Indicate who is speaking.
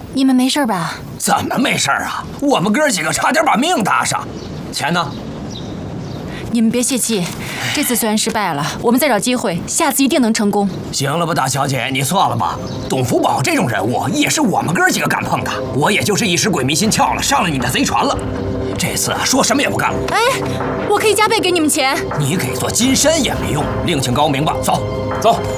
Speaker 1: 你们没事吧？
Speaker 2: 怎么没事啊？我们哥几个差点把命搭上。钱呢？
Speaker 1: 你们别泄气，这次虽然失败了，我们再找机会，下次一定能成功。
Speaker 2: 行了吧，大小姐，你算了吧。董福宝这种人物也是我们哥几个敢碰的，我也就是一时鬼迷心窍了，上了你的贼船了。这次说什么也不干了。
Speaker 1: 哎，我可以加倍给你们钱。
Speaker 2: 你给做金山也没用，另请高明吧。走，走。